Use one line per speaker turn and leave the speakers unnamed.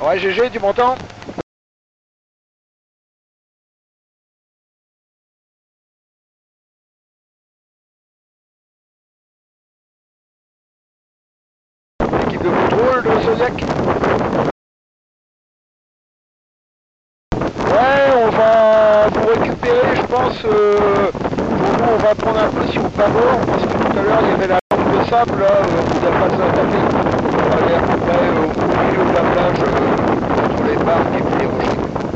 Ouais, GG, tu m'entends? Équipe de contrôle de Zodiac. Ouais, on va vous récupérer, je pense. Pour nous, on va prendre un peu sur le bâbord, parce que tout à l'heure, il y avait la lampe de sable, là, où il n'y a pas de tapé. On va aller à peu près au milieu de la plage, entre les barques et puis les rochers.